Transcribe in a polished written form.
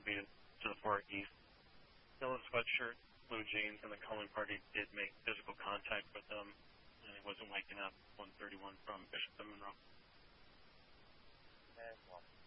would be to the far east. Yellow sweatshirt, blue jeans, and the calling party did make physical contact with them, and he wasn't waking up 131 from Bishop and Monroe. And 1.